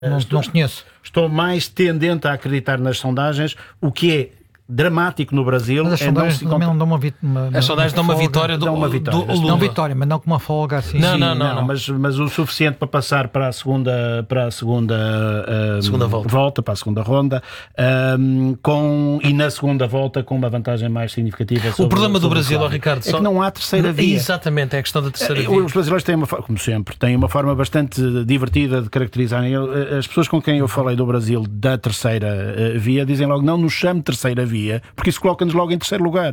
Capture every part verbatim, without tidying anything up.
Não, estou, não conheço. Estou mais tendente a acreditar nas sondagens, o que é dramático no Brasil. Mas as é sondagens não também não dão uma, vit- uma, As sondagens dão uma folga. vitória do, Dão uma vitória. do Lula. Não vitória, mas não com uma folga assim. Não, Sim, não, não, não. Mas, mas o suficiente para passar para a segunda, para a segunda, um, Segunda volta. para a segunda ronda, um, com, e na segunda volta com uma vantagem mais significativa. Sobre, O problema do sobre Brasil, Flávio. ó, Ricardo, é só- que não há terceira via. Exatamente, é a questão da terceira via. Os brasileiros têm uma forma, como sempre, têm uma forma bastante divertida de caracterizarem. As pessoas com quem eu falei do Brasil da terceira eh, via dizem logo: não nos chame terceira via, porque isso coloca-nos logo em terceiro lugar.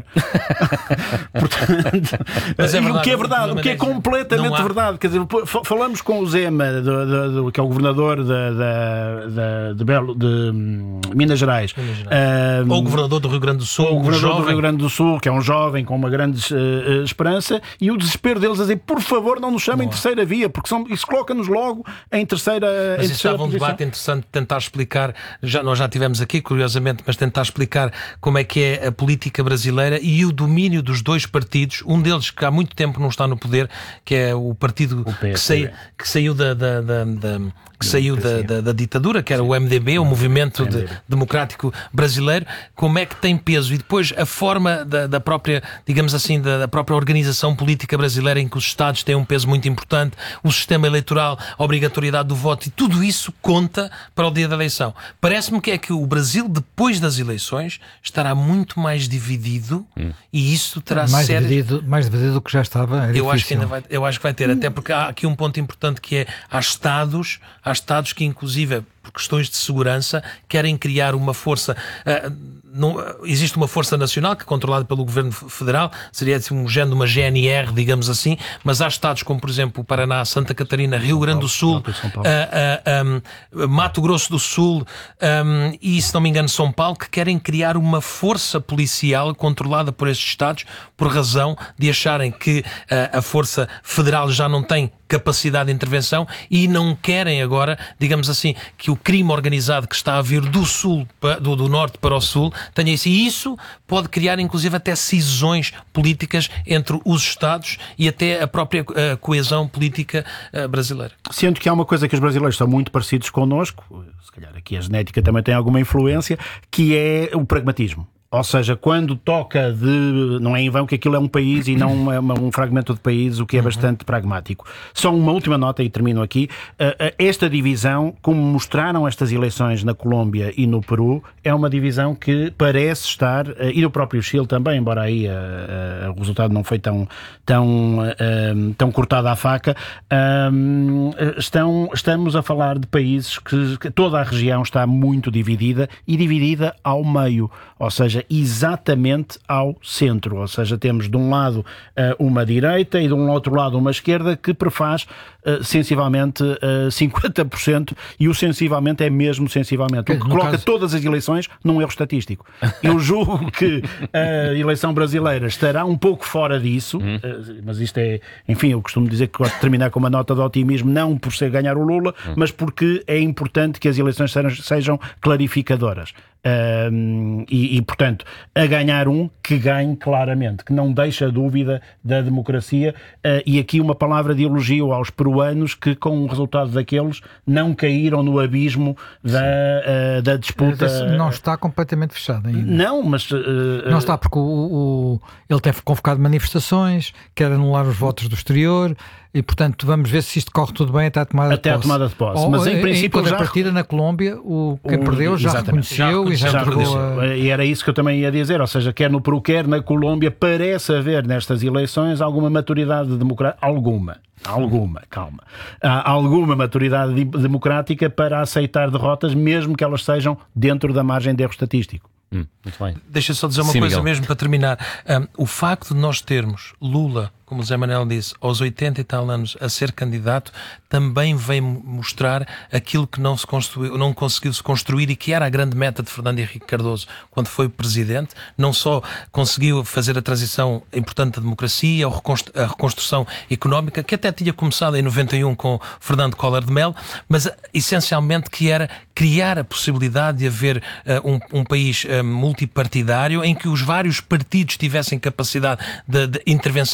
Portanto, Mas é e o verdade, que é o verdade, problema o que é é que completamente não há- verdade. Quer dizer, fa- falamos com o Zema, do, do, do, que é o governador da, da, da- de, Belo, de hum, Minas Gerais. Minas Gerais. Um, Ou o governador do Rio Grande do Sul, o um governador jovem. do Rio Grande do Sul, que é um jovem com uma grande uh, uh, esperança, e o desespero deles a dizer: por favor, não nos chamem terceira via, porque são, isso coloca-nos logo em terceira, Mas em isso terceira estava um posição. debate interessante de tentar explicar, já, nós já tivemos aqui, curiosamente, mas tentar explicar como é que é a política brasileira e o domínio dos dois partidos, um deles que há muito tempo não está no poder, que é o partido O P S D. que, sai, que saiu da, da, da, da que saiu da, da, da ditadura, que era o M D B, o Movimento de- Democrático Brasileiro, como é que tem peso? E depois a forma da, da própria, digamos assim, da, da própria organização política brasileira, em que os Estados têm um peso muito importante, o sistema eleitoral, a obrigatoriedade do voto, e tudo isso conta para o dia da eleição. Parece-me que é que o Brasil, depois das eleições, estará muito mais dividido e isso terá mais, sérias... dividido, mais dividido do que já estava. É Eu acho que difícil. ainda vai, eu acho que vai ter, até porque há aqui um ponto importante que é, há Estados, há Estados que inclusive, por questões de segurança, querem criar uma força, ah, não, existe uma força nacional que é controlada pelo Governo Federal, seria assim, um género de uma G N R, digamos assim, mas há Estados como, por exemplo, o Paraná, Santa Catarina, Rio Grande do Sul, São Paulo. ah, ah, um, Mato Grosso do Sul um, e, se não me engano, São Paulo, que querem criar uma força policial controlada por estes Estados, por razão de acharem que ah, a força federal já não tem capacidade de intervenção e não querem agora, digamos assim, que o crime organizado que está a vir do sul, pa- do, do norte para o sul, tenha isso. E isso pode criar, inclusive, até cisões políticas entre os Estados e até a própria ah, coesão política ah, brasileira. Sendo que há uma coisa que os brasileiros são muito parecidos connosco, se calhar aqui a genética também tem alguma influência, que é o pragmatismo. Ou seja, quando toca de... Não é em vão que aquilo é um país e não é uma- um fragmento de país, o que é bastante pragmático. Só uma última nota e termino aqui. Uh, uh, Esta divisão, como mostraram estas eleições na Colômbia e no Peru, é uma divisão que parece estar, uh, e no próprio Chile também, embora aí uh, uh, o resultado não foi tão, tão, uh, um, tão cortado à faca, um, estão, estamos a falar de países que, que toda a região está muito dividida e dividida ao meio. Ou seja, exatamente ao centro. Ou seja, temos de um lado uh, uma direita e de um outro lado uma esquerda que prefaz uh, sensivelmente uh, cinquenta por cento, e o sensivelmente é mesmo sensivelmente. O que No coloca caso- todas as eleições num erro estatístico. Eu julgo que a eleição brasileira estará um pouco fora disso, uh, mas isto é, enfim, eu costumo dizer que gosto de terminar com uma nota de otimismo, não por ser ganhar o Lula, mas porque é importante que as eleições sejam, sejam clarificadoras. Um, e, e, portanto, a ganhar um que ganhe claramente, que não deixa dúvida da democracia, uh, e aqui uma palavra de elogio aos peruanos que, com o resultado daqueles, não caíram no abismo da, uh, da disputa. Não está completamente fechado ainda. Não, mas... uh, Não está, porque o, o- ele tem convocado manifestações, quer anular os votos do exterior e, portanto, vamos ver se isto corre tudo bem até à tomada Até à de posse. tomada de posse. Ou, Mas, em princípio, toda já- a partida na Colômbia, o, quem O- perdeu já exatamente. reconheceu Já e já Já entregou reconheceu. a... E era isso que eu também ia dizer, ou seja, quer no Peru, quer na Colômbia, parece haver nestas eleições alguma maturidade democrática, alguma, alguma, calma, há alguma maturidade de- democrática para aceitar derrotas, mesmo que elas sejam dentro da margem de erro estatístico. Hum, muito bem. Deixa só dizer uma Sim, coisa Miguel. mesmo para terminar. Um, o facto de nós termos Lula, como o Zé Manuel disse, aos oitenta e tal anos a ser candidato, também vem mostrar aquilo que não se construiu, não conseguiu se construir e que era a grande meta de Fernando Henrique Cardoso quando foi presidente. Não só conseguiu fazer a transição importante da democracia, a reconstru- a reconstrução económica, que até tinha começado em noventa e um com Fernando Collor de Mello, mas essencialmente que era criar a possibilidade de haver uh, um, um país uh, multipartidário em que os vários partidos tivessem capacidade de, de intervenção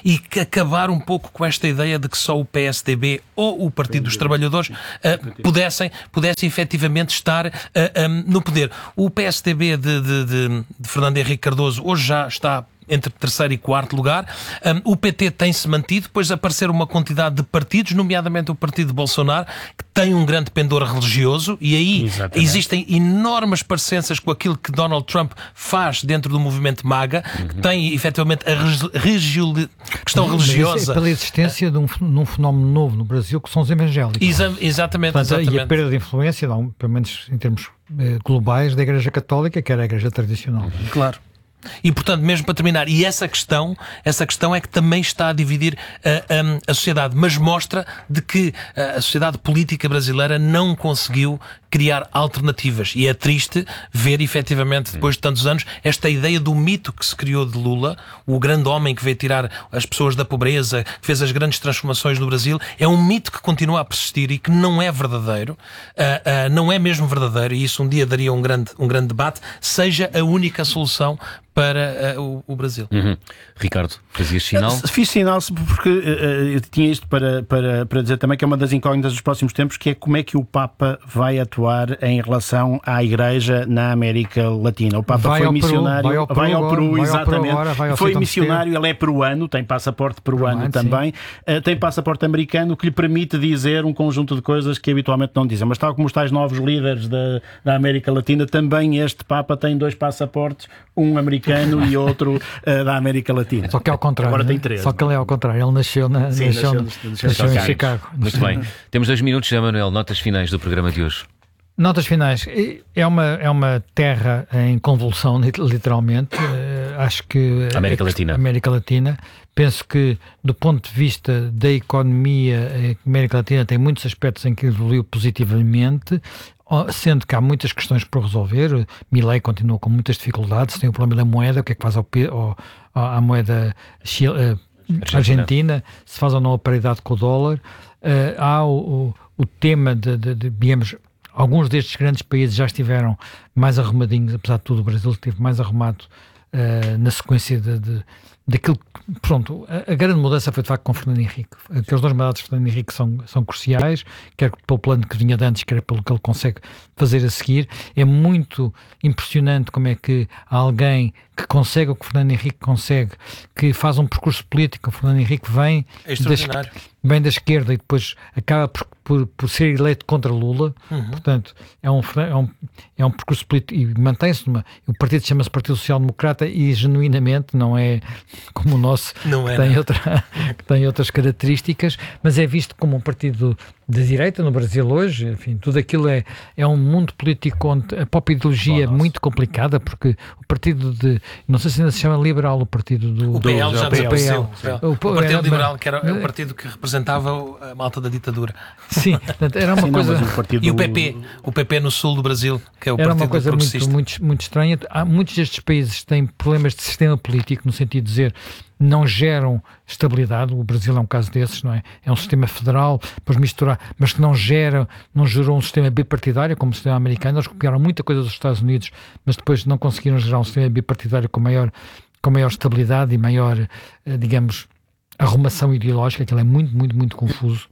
e que acabar um pouco com esta ideia de que só o P S D B ou o Partido dos Trabalhadores uh, pudessem, pudessem efetivamente estar uh, um, no poder. O P S D B de, de, de, de Fernando Henrique Cardoso hoje já está entre terceiro e quarto lugar. Um, o P T tem-se mantido, depois de aparecer uma quantidade de partidos, nomeadamente o partido de Bolsonaro, que tem um grande pendor religioso, e aí Exatamente. Existem enormes parecenças com aquilo que Donald Trump faz dentro do movimento MAGA, uhum. que tem efetivamente a regio... questão Mas religiosa. É pela existência de um, de um fenómeno novo no Brasil, que são os evangélicos. Exa exatamente, Portanto, exatamente. E a perda de influência, não, pelo menos em termos eh, globais, da Igreja Católica, que era a Igreja tradicional. Claro. E, portanto, mesmo para terminar, e essa questão, essa questão é que também está a dividir uh, um, a sociedade, mas mostra de que uh, a sociedade política brasileira não conseguiu criar alternativas. E é triste ver, efetivamente, depois de tantos anos, esta ideia do mito que se criou de Lula, o grande homem que veio tirar as pessoas da pobreza, que fez as grandes transformações no Brasil. É um mito que continua a persistir e que não é verdadeiro, uh, uh, não é mesmo verdadeiro, e isso um dia daria um grande, um grande debate, seja a única solução para uh, o, o Brasil. Uhum. Ricardo, fazias sinal? Fiz sinal porque uh, eu tinha isto para, para, para dizer também que é uma das incógnitas dos próximos tempos, que é como é que o Papa vai atuar em relação à Igreja na América Latina. O Papa vai foi ao missionário, Peru, vai ao Peru, vai ao Peru vai ao exatamente. Peru agora, vai ao foi São missionário, Mosteiro. ele é peruano, tem passaporte peruano, peruano também, uh, tem passaporte americano que lhe permite dizer um conjunto de coisas que habitualmente não dizem. Mas tal como os tais novos líderes da, da América Latina, também este Papa tem dois passaportes, um americano e outro uh, da América Latina. Só que é ao contrário. Agora né? tem três. Só que ele é ao contrário. Ele nasceu, na, Sim, nasceu, nasceu, nasceu, nasceu, nasceu em nasceu Chicago. Muito bem. Temos dois minutos já, Manuel. Notas finais do programa de hoje. Notas finais. É uma, é uma terra em convulsão, literalmente. Uh, acho que... A América Latina. América Latina. Penso que, do ponto de vista da economia, a América Latina tem muitos aspectos em que evoluiu positivamente, sendo que há muitas questões por resolver. Milei continua com muitas dificuldades, tem o problema da moeda, o que é que faz ao, ao, à moeda Chile, uh, Argentina. Argentina, se faz ou não a paridade com o dólar. Uh, há o, o, o tema de, de, de, digamos, alguns destes grandes países já estiveram mais arrumadinhos, apesar de tudo o Brasil esteve mais arrumado uh, na sequência de, de, daquilo que, pronto, a, a grande mudança foi de facto com Fernando Henrique. Aqueles dois mandatos de Fernando Henrique são, são cruciais, quer pelo plano que vinha de antes, quer pelo que ele consegue fazer a seguir. É muito impressionante como é que alguém que consegue o que Fernando Henrique consegue, que faz um percurso político, o Fernando Henrique vem, é extraordinário. Da, vem da esquerda e depois acaba por, por, por ser eleito contra Lula. Uhum. Portanto, é um, é, um, é um percurso político e mantém-se numa... O partido chama-se Partido Social Democrata e genuinamente não é como o nosso, não é, que, tem não. outra, que tem outras características, mas é visto como um partido de direita no Brasil hoje. Enfim, tudo aquilo é, é um mundo político onde a própria ideologia é muito complicada, porque o partido de... Não sei se ainda se chama liberal, o partido do... O P L já desapareceu. O, o Partido era, Liberal, que era o partido que representava a malta da ditadura. Sim, era uma Sim, coisa... Não, o partido... E o P P, o P P no sul do Brasil, que é o era partido uma coisa progressista. muito, muito, muito estranha. Há, muitos destes países têm problemas de sistema político, no sentido de dizer, não geram estabilidade. O Brasil é um caso desses, não é? É um sistema federal, depois misturar, mas que não gera, não gerou um sistema bipartidário como o sistema americano. Eles copiaram muita coisa dos Estados Unidos, mas depois não conseguiram gerar um sistema bipartidário com maior, com maior estabilidade e maior, digamos, arrumação ideológica. Aquilo é muito, muito, muito confuso.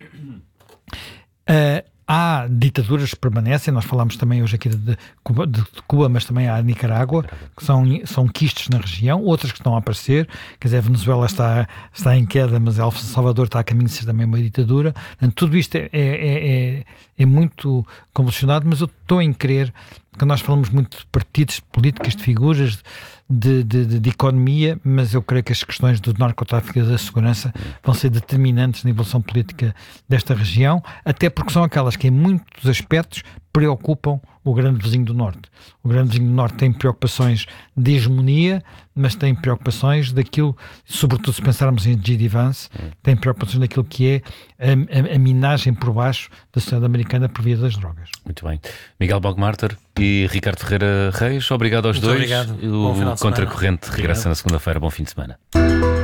Uh, há ditaduras que permanecem, nós falámos também hoje aqui de, de, Cuba, de, de Cuba, mas também há a Nicarágua, que são, são quistes na região, outras que estão a aparecer, quer dizer, a Venezuela está, está em queda, mas El Salvador está a caminho de ser também uma ditadura. Portanto, tudo isto é, é, é, é muito convulsionado, mas eu estou em crer, porque nós falamos muito de partidos, de políticas, de figuras, de, de, de, de economia, mas eu creio que as questões do narcotráfico e da segurança vão ser determinantes na evolução política desta região, até porque são aquelas que em muitos aspectos preocupam o grande vizinho do Norte. O grande vizinho do Norte tem preocupações de hegemonia, mas tem preocupações daquilo, sobretudo se pensarmos em G D. Vance, tem preocupações daquilo que é a, a, a minagem por baixo da sociedade americana por via das drogas. Muito bem. Miguel Bogmarter e Ricardo Ferreira Reis, obrigado aos Muito dois. Obrigado. O Contracorrente regressa na segunda-feira. Bom fim de semana.